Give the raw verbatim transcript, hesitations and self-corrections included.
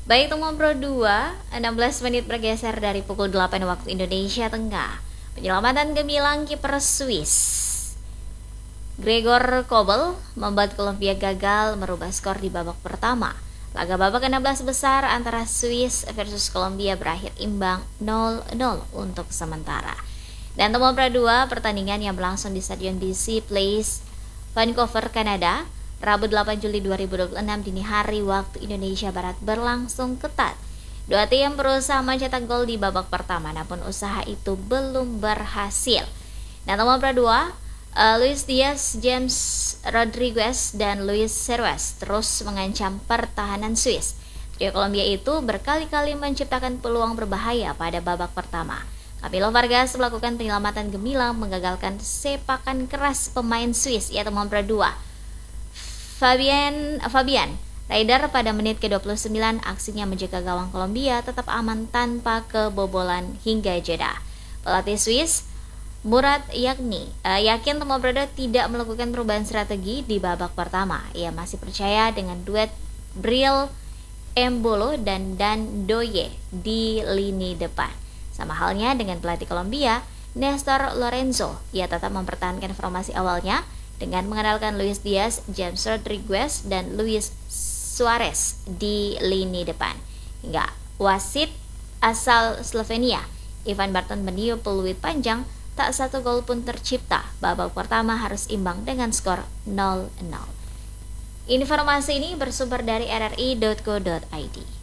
Baik, nomor Pro dua, enam belas menit bergeser dari pukul delapan waktu Indonesia Tengah. Penyelamatan gemilang kiper Swiss Gregor Kobel membuat Kolombia gagal merubah skor di babak pertama. Laga babak enam belas besar antara Swiss versus Kolombia berakhir imbang nol nol untuk sementara. Dan nomor Pro dua, pertandingan yang berlangsung di Stadion D C Place, Vancouver, Kanada, Rabu delapan Juli dua ribu dua puluh enam dini hari waktu Indonesia Barat berlangsung ketat. Dua tim berusaha mencetak gol di babak pertama, namun usaha itu belum berhasil. Nah, nomor dua, uh, Luis Diaz, James Rodriguez, dan Luis Suarez terus mengancam pertahanan Swiss. Trio Kolombia itu berkali-kali menciptakan peluang berbahaya pada babak pertama. Camilo Vargas melakukan penyelamatan gemilang menggagalkan sepakan keras pemain Swiss, yaitu nomor dua, Fabian Fabian Raider pada menit ke dua puluh sembilan. Aksinya menjaga gawang Kolombia tetap aman tanpa kebobolan hingga jeda. Pelatih Swiss Murat Yakni uh, yakin Tomo Brado tidak melakukan perubahan strategi di babak pertama. Ia masih percaya dengan duet Bril Embolo dan Dan Doye di lini depan. Sama halnya dengan pelatih Kolombia Nestor Lorenzo, ia tetap mempertahankan formasi awalnya dengan mengandalkan Luis Diaz, James Rodriguez, dan Luis Suarez di lini depan. Hingga wasit asal Slovenia Ivan Barton meniup peluit panjang, tak satu gol pun tercipta. Babak pertama harus imbang dengan skor nol nol. Informasi ini bersumber dari r r i titik co titik i d.